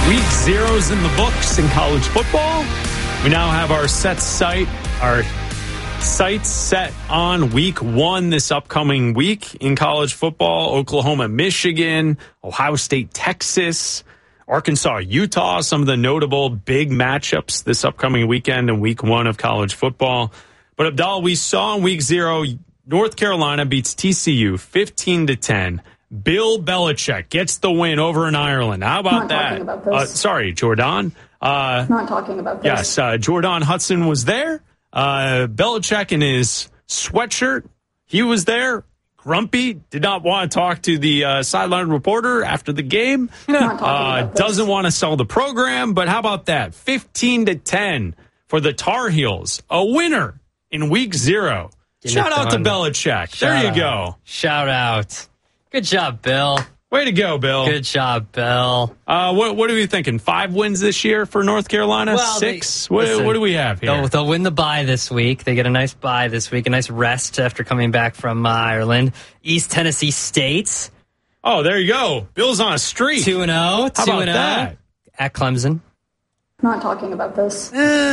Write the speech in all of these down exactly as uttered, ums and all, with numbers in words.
Week zero's in the books in college football. We now have our set sight, our sights set on week one this upcoming week in college football. Oklahoma, Michigan, Ohio State, Texas, Arkansas, Utah, some of the notable big matchups this upcoming weekend in week one of college football. But Abdal, we saw in week zero, North Carolina beats T C U fifteen to ten. Bill Belichick gets the win over in Ireland. How about Not that? talking about this. Uh, sorry, Jordan. Uh, Not talking about this. yes, uh, Jordan Hudson was there. Uh, Belichick in his sweatshirt, he was there. Grumpy, did not want to talk to the uh, sideline reporter after the game. Not talking Uh, about this. doesn't want to sell the program, but how about that? fifteen to ten for the Tar Heels. A winner in week zero. Getting Shout it out done. to Belichick. Shout there you out. go. Shout out. Good job, Bill. Way to go, Bill. Good job, Bill. Uh, what, what are we thinking? Five wins this year for North Carolina? Well, they- Six? what, listen, what do we have here? They'll, they'll win the bye this week. They get a nice bye this week, a nice rest after coming back from uh, Ireland. East Tennessee State, Oh, there you go. Bill's on a streak. two and oh. How about two and oh that? at Clemson. Not talking about this.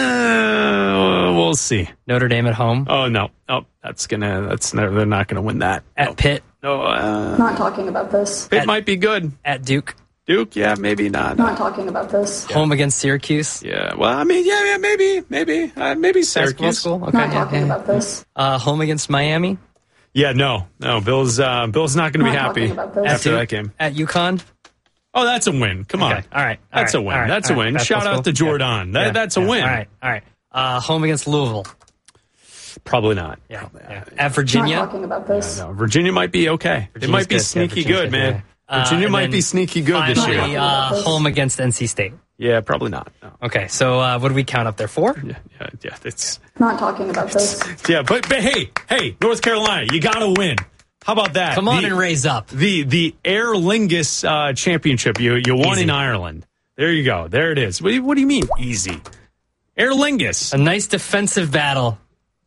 Uh, we'll see. Notre Dame at home. Oh no, oh that's gonna. That's never, they're not gonna win that. At no. Pitt. No, uh, Not talking about this. Pitt At- might be good. At Duke. Duke, yeah, maybe not. Not talking about this. Home against Syracuse. Yeah, well, I mean, yeah, yeah, maybe, maybe, uh, maybe Basketball Syracuse. school. Okay. Not yeah, talking yeah. about this. Uh, home against Miami. Yeah, no, no. Bill's uh, Bill's not going to be Not happy talking about this. after Duke. that game. At UConn. Oh, that's a win. Come on, Okay. All right. All that's right. a win. All right. That's All a right. win. Basketball Shout out to school. Jordan. Yeah. That, Yeah. that's a Yeah. win. All right. All right. Uh, home against Louisville. Probably not. Yeah. yeah. At Not Virginia. talking about this. No, Virginia might be okay. Virginia's it might be good. Yeah, sneaky Virginia's good, good, man. yeah. Uh, Virginia and might then be sneaky good this Finally, year. uh, home against N C State. Yeah, probably not. No. Okay, so uh, what do we count up there? Four? Yeah, yeah, yeah. It's Not talking about this. yeah, but but hey, hey, North Carolina, you got to win. How about that? Come on the, and raise up. the the Aer Lingus uh, Championship. You you won Easy. in Ireland. There you go. There it is. What do you, what do you mean easy? Aer Lingus. A nice defensive battle.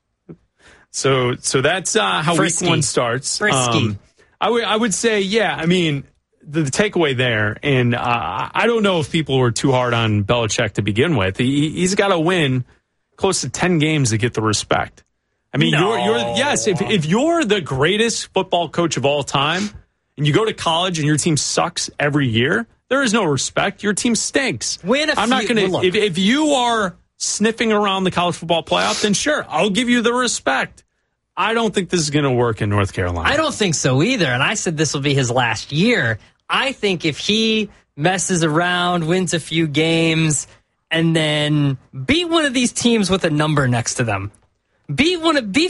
So so that's uh, how Frisky. week one starts. Frisky. I would I would say yeah. I mean the, the takeaway there, and uh, I don't know if people were too hard on Belichick to begin with. He, he's got to win close to ten games to get the respect. I mean, No. you're, you're yes. If if you're the greatest football coach of all time, and you go to college and your team sucks every year, there is no respect. Your team stinks. Win a I'm not few- going well, to. look. If if you are sniffing around the college football playoff, then sure, I'll give you the respect. I don't think this is going to work in North Carolina. I don't think so either. And I said this will be his last year. I think if he messes around, wins a few games, and then beat one of these teams with a number next to them, beat one of beat